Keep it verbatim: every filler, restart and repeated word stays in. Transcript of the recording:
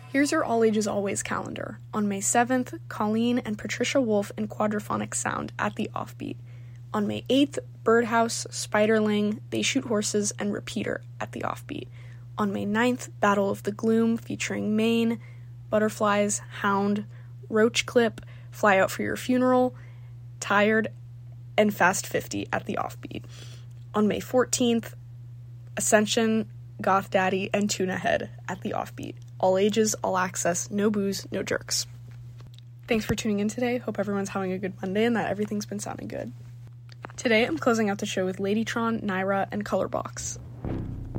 Here's your All Ages Always calendar. On May seventh, Colleen and Patricia Wolf in Quadraphonic Sound at the Offbeat. On May eighth, Birdhouse, Spiderling, They Shoot Horses, and Repeater at the Offbeat. On May ninth, Battle of the Gloom featuring Maine, Butterflies, Hound, Roach Clip, Fly Out for Your Funeral, Tired, and Fast fifty at the Offbeat. On May fourteenth, Ascension, Goth Daddy, and Tuna Head at the Offbeat. All ages, all access, no booze, no jerks. Thanks for tuning in today. Hope everyone's having a good Monday and that everything's been sounding good. Today, I'm closing out the show with Ladytron, Naira, and Colorbox.